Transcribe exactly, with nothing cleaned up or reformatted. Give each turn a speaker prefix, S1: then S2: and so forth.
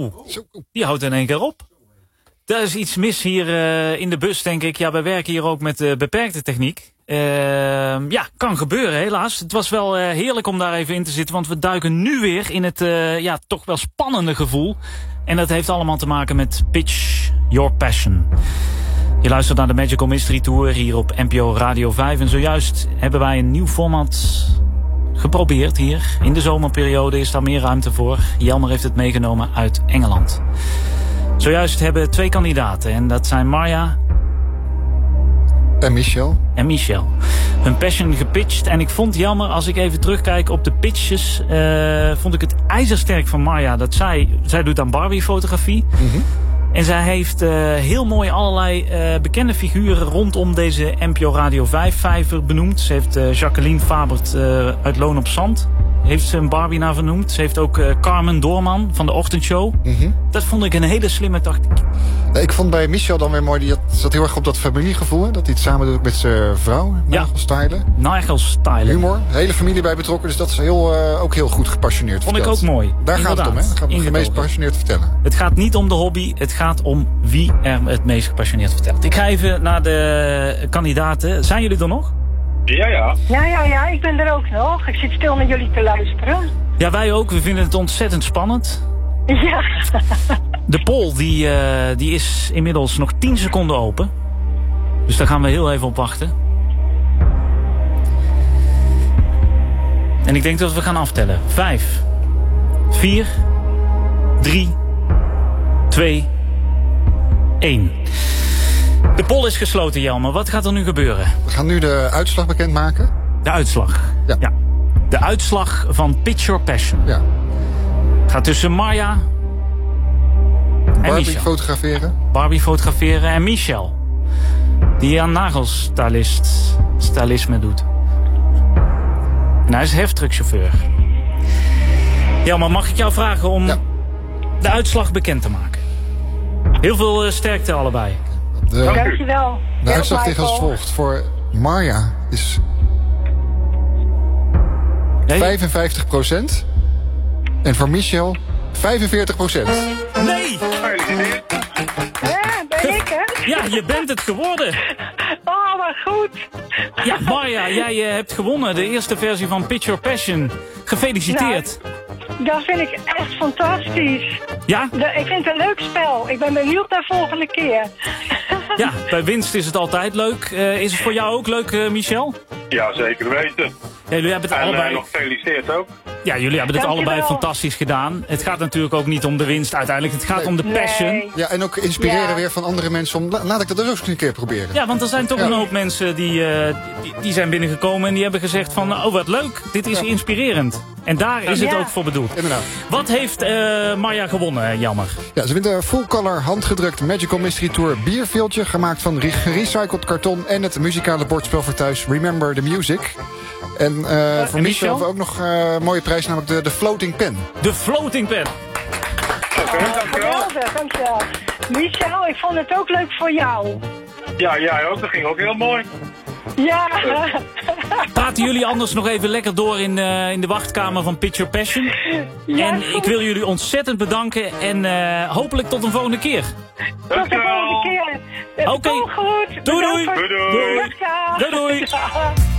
S1: Zo, die houdt in één keer op. Er is iets mis hier uh, in de bus, denk ik. Ja, wij werken hier ook met uh, beperkte techniek. Uh, ja, kan gebeuren, helaas. Het was wel uh, heerlijk om daar even in te zitten, want we duiken nu weer in het uh, ja, toch wel spannende gevoel. En dat heeft allemaal te maken met Pitch Your Passion. Je luistert naar de Magical Mystery Tour hier op N P O Radio vijf. En zojuist hebben wij een nieuw format geprobeerd hier. In de zomerperiode is daar meer ruimte voor. Jelmer heeft het meegenomen uit Engeland. Zojuist hebben twee kandidaten. En dat zijn Marja
S2: en Michel.
S1: En Michel. Hun passion gepitcht. En ik vond jammer, als ik even terugkijk op de pitches, uh, vond ik het ijzersterk van Marja. Dat zij, zij doet aan Barbie-fotografie. Mm-hmm. En zij heeft uh, heel mooi allerlei uh, bekende figuren rondom deze N P O Radio vijf vijver benoemd. Ze heeft uh, Jacqueline Fabert uh, uit Loon op Zand. Heeft ze een Barbie naar vernoemd. Ze heeft ook uh, Carmen Doorman van de Ochtendshow. Mm-hmm. Dat vond ik een hele slimme tactiek.
S2: Nee, ik vond bij Michel dan weer mooi, die had, zat heel erg op dat familiegevoel. Hè? Dat hij het samen doet met zijn vrouw. Nagelstylen.
S1: Nagelstylen.
S2: Humor. De hele familie bij betrokken. Dus dat is heel, uh, ook heel goed gepassioneerd
S1: Vond
S2: verteld.
S1: ik ook mooi.
S2: Daar
S1: Inderdaad.
S2: gaat het om, hè? Dat gaat het meest gepassioneerd vertellen.
S1: Het gaat niet om de hobby. Het gaat om wie er het meest gepassioneerd vertelt. Ik ga even naar de kandidaten. Zijn jullie er nog?
S3: Ja, ja.
S4: Ja, ja, ja. Ik ben er ook nog. Ik zit stil naar jullie te luisteren.
S1: Ja, wij ook. We vinden het ontzettend spannend.
S4: Ja.
S1: De poll die, uh, die is inmiddels nog tien seconden open. Dus daar gaan we heel even op wachten. En ik denk dat we gaan aftellen. Vijf, vier, drie, twee, één. De poll is gesloten, Jelmer. Wat gaat er nu gebeuren?
S2: We gaan nu de uitslag bekendmaken.
S1: De uitslag?
S2: Ja.
S1: ja. De uitslag van Pitch Your Passion.
S2: Ja.
S1: Het gaat tussen Marja en
S2: Barbie
S1: Michel.
S2: fotograferen.
S1: Barbie fotograferen en Michel. Die aan nagelstylist stylisme doet. En hij is heftruckchauffeur. Ja, maar mag ik jou vragen om ja. de uitslag bekend te maken? Heel veel uh, sterkte allebei.
S2: De,
S4: Dankjewel.
S2: De uitslag tegen als volgt. Voor Marja is nee. vijfenvijftig procent. En voor Michel vijfenveertig procent.
S1: Nee!
S4: Ja, ben ik, hè?
S1: Ja, je bent het geworden.
S4: Oh, wat goed.
S1: Ja, Marja, jij uh, hebt gewonnen. De eerste versie van Pitch Your Passion. Gefeliciteerd.
S4: Nou, dat vind ik echt fantastisch.
S1: Ja?
S4: De, ik vind het een leuk spel. Ik ben benieuwd naar de volgende keer.
S1: Ja, bij winst is het altijd leuk. Uh, is het voor jou ook leuk, uh, Michel?
S3: Ja, zeker weten.
S1: Ja, jullie hebben het
S3: en
S1: allebei...
S3: uh, nog gefeliciteerd ook.
S1: Ja, jullie hebben het
S4: Dankjewel.
S1: allebei fantastisch gedaan. Het gaat natuurlijk ook niet om de winst uiteindelijk. Het gaat
S2: nee.
S1: om de passion.
S4: Nee.
S2: Ja, en ook inspireren
S4: ja.
S2: weer van andere mensen om... Laat ik dat dus ook eens een keer proberen.
S1: Ja, want er zijn toch ja. een hoop mensen die, uh, die, die zijn binnengekomen en die hebben gezegd van... Oh, wat leuk. Dit is ja. inspirerend. En daar is ja. het ook voor bedoeld.
S2: Inderdaad.
S1: Wat heeft uh, Marja gewonnen, Jammer?
S2: Ja, ze wint een full-color handgedrukt Magical Mystery Tour bierveeltje... gemaakt van gerecycled karton en het muzikale bordspel voor thuis Remember the Music. En uh, uh, voor Michel hebben we ook nog uh, een mooie prijs, namelijk de, de floating pen.
S1: De floating pen.
S3: Oké, okay, dankjewel.
S4: Geweldig, dankjewel. Michel, ik vond het ook leuk voor jou.
S3: Ja, jij ook. Dat ging ook heel mooi.
S4: Ja.
S1: Praten jullie anders nog even lekker door in, uh, in de wachtkamer van Pitch Your Passion.
S4: Ja,
S1: en
S4: goed.
S1: ik wil jullie ontzettend bedanken en uh, hopelijk tot een volgende keer.
S4: Tot de volgende keer.
S1: Oké.
S4: Okay. Goed.
S1: Doei doei.
S3: Doei doei.
S1: Doei doei. doei.